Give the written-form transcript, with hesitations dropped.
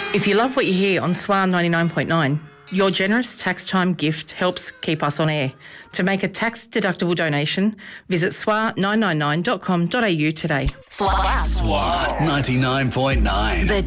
If you love what you hear on SWAR 99.9, your generous tax time gift helps keep us on air. To make a tax-deductible donation, visit swar999.com.au today. SWAR 99.9. The